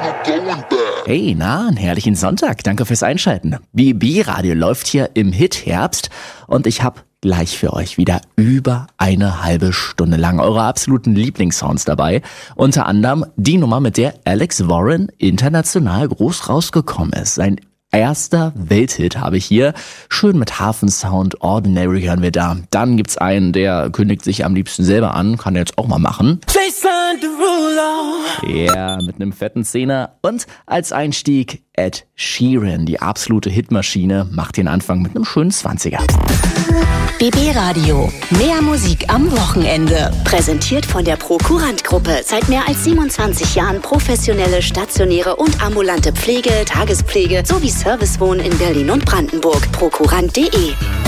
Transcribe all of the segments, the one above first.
Hey, einen herrlichen Sonntag. Danke fürs Einschalten. BB Radio läuft hier im Hit-Herbst und ich habe gleich für euch wieder über eine halbe Stunde lang eure absoluten Lieblingssounds dabei. Unter anderem die Nummer, mit der Alex Warren international groß rausgekommen ist. Sein erster Welthit habe ich hier. Schön mit Hafensound, Ordinary hören wir da. Dann gibt's einen, der kündigt sich am liebsten selber an. Kann er jetzt auch mal machen. Ja, mit einem fetten Zehner. Und als Einstieg Ed Sheeran, die absolute Hitmaschine, macht den Anfang mit einem schönen 20er. BB Radio. Mehr Musik am Wochenende. Präsentiert von der Prokurant-Gruppe. Seit mehr als 27 Jahren professionelle, stationäre und ambulante Pflege, Tagespflege sowie Servicewohnen in Berlin und Brandenburg. Prokurant.de.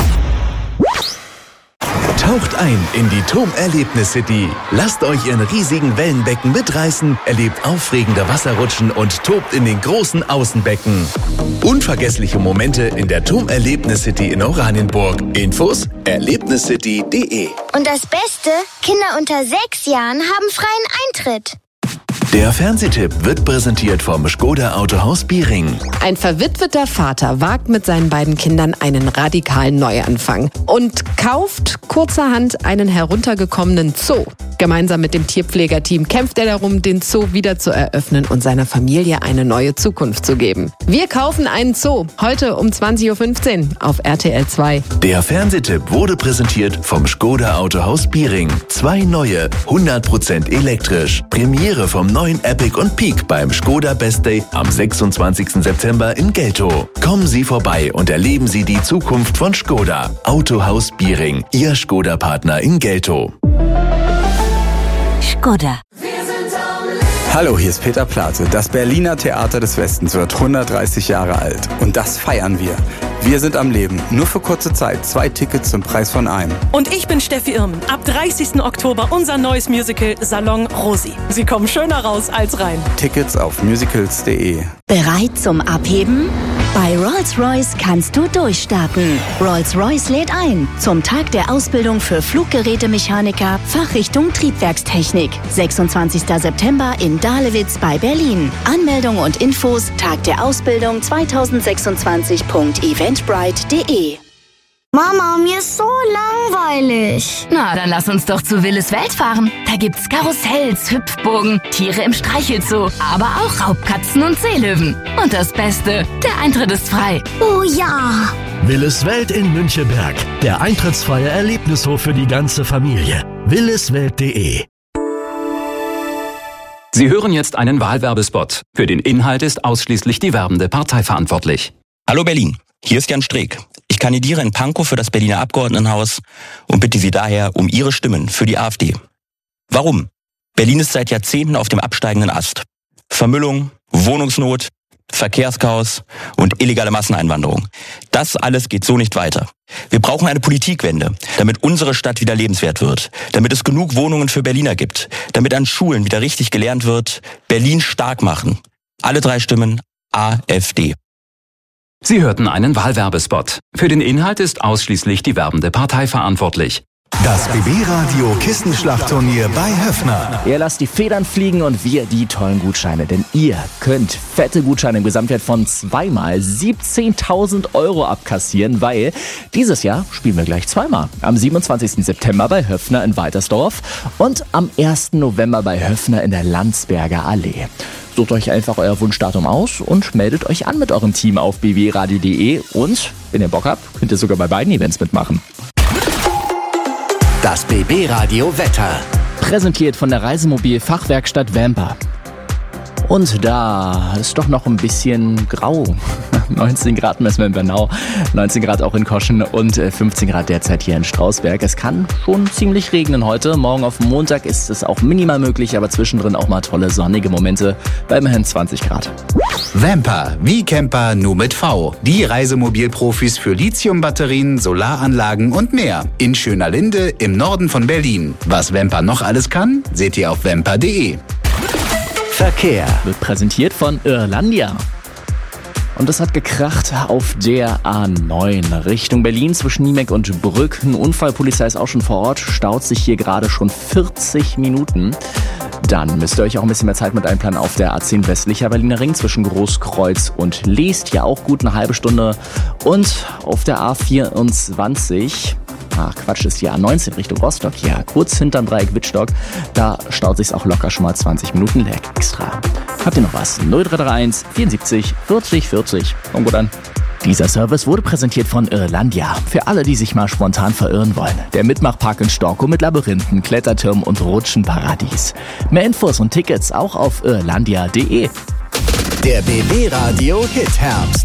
Taucht ein in die TOM Erlebnis City. Lasst euch in riesigen Wellenbecken mitreißen, erlebt aufregende Wasserrutschen und tobt in den großen Außenbecken. Unvergessliche Momente in der TOM Erlebnis City in Oranienburg. Infos erlebniscity.de. Und das Beste, Kinder unter 6 Jahren haben freien Eintritt. Der Fernsehtipp wird präsentiert vom Škoda Autohaus Biering. Ein verwitweter Vater wagt mit seinen beiden Kindern einen radikalen Neuanfang und kauft kurzerhand einen heruntergekommenen Zoo. Gemeinsam mit dem Tierpflegerteam kämpft er darum, den Zoo wieder zu eröffnen und seiner Familie eine neue Zukunft zu geben. Wir kaufen einen Zoo, heute um 20.15 Uhr auf RTL 2. Der Fernsehtipp wurde präsentiert vom Škoda Autohaus Biering. 2 neue, 100% elektrisch. Premiere vom neuen Epic und Peak beim Škoda Best Day am 26. September in Geltow. Kommen Sie vorbei und erleben Sie die Zukunft von Škoda. Autohaus Biering, Ihr Škoda-Partner in Geltow. Škoda. Hallo, hier ist Peter Plate. Das Berliner Theater des Westens wird 130 Jahre alt. Und das feiern wir. Wir sind am Leben. Nur für kurze Zeit. 2 Tickets zum Preis von einem. Und ich bin Steffi Irmen. Ab 30. Oktober unser neues Musical Salon Rosi. Sie kommen schöner raus als rein. Tickets auf musicals.de. Bereit zum Abheben? Bei Rolls-Royce kannst du durchstarten. Rolls-Royce lädt ein zum Tag der Ausbildung für Fluggerätemechaniker, Fachrichtung Triebwerkstechnik. 26. September in Dahlewitz bei Berlin. Anmeldung und Infos Tag der Ausbildung 2026.eventbrite.de. Mama, mir ist so langweilig. Na, dann lass uns doch zu Willis Welt fahren. Da gibt's Karussells, Hüpfburgen, Tiere im Streichelzoo, aber auch Raubkatzen und Seelöwen. Und das Beste, der Eintritt ist frei. Oh ja. Willis Welt in Münchenberg. Der eintrittsfreie Erlebnishof für die ganze Familie. williswelt.de. Sie hören jetzt einen Wahlwerbespot. Für den Inhalt ist ausschließlich die werbende Partei verantwortlich. Hallo Berlin, hier ist Jan Streeck. Ich kandidiere in Pankow für das Berliner Abgeordnetenhaus und bitte Sie daher um Ihre Stimmen für die AfD. Warum? Berlin ist seit Jahrzehnten auf dem absteigenden Ast. Vermüllung, Wohnungsnot, Verkehrschaos und illegale Masseneinwanderung. Das alles geht so nicht weiter. Wir brauchen eine Politikwende, damit unsere Stadt wieder lebenswert wird, damit es genug Wohnungen für Berliner gibt, damit an Schulen wieder richtig gelernt wird, Berlin stark machen. Alle 3 Stimmen AfD. Sie hörten einen Wahlwerbespot. Für den Inhalt ist ausschließlich die werbende Partei verantwortlich. Das BB-Radio Kissenschlachtturnier bei Höffner. Ihr lasst die Federn fliegen und wir die tollen Gutscheine. Denn ihr könnt fette Gutscheine im Gesamtwert von 2-mal 17.000 € abkassieren, weil dieses Jahr spielen wir gleich 2-mal. Am 27. September bei Höffner in Waltersdorf und am 1. November bei Höffner in der Landsberger Allee. Sucht euch einfach euer Wunschdatum aus und meldet euch an mit eurem Team auf bbradio.de. Und wenn ihr Bock habt, könnt ihr sogar bei beiden Events mitmachen. Das BB-Radio Wetter. Präsentiert von der Reisemobil-Fachwerkstatt Vamper. Und da ist doch noch ein bisschen grau. 19 Grad messen wir in Bernau, 19 Grad auch in Koschen und 15 Grad derzeit hier in Strausberg. Es kann schon ziemlich regnen heute. Morgen auf Montag ist es auch minimal möglich, aber zwischendrin auch mal tolle sonnige Momente bei immerhin 20 Grad. Vamper, wie Camper, nur mit V. Die Reisemobilprofis für Lithiumbatterien, Solaranlagen und mehr. In Schönerlinde im Norden von Berlin. Was Vamper noch alles kann, seht ihr auf vamper.de. Verkehr wird präsentiert von Irlandia. Und es hat gekracht auf der A9 Richtung Berlin zwischen Niemek und Brück. Eine Unfallpolizei ist auch schon vor Ort, staut sich hier gerade schon 40 Minuten. Dann müsst ihr euch auch ein bisschen mehr Zeit mit einplanen auf der A10 westlicher Berliner Ring zwischen Großkreuz und Leest. Hier auch gut eine halbe Stunde. Und auf der A24... ist die A19 Richtung Rostock hier. Kurz hinterm Dreieck Wittstock. Da staut sich's auch locker schon mal 20 Minuten extra. Habt ihr noch was? 0331 74 40 40. Komm gut an. Dieser Service wurde präsentiert von Irlandia. Für alle, die sich mal spontan verirren wollen. Der Mitmachpark in Storkow mit Labyrinthen, Klettertürmen und Rutschenparadies. Mehr Infos und Tickets auch auf irlandia.de. Der BB Radio Hit Herbst.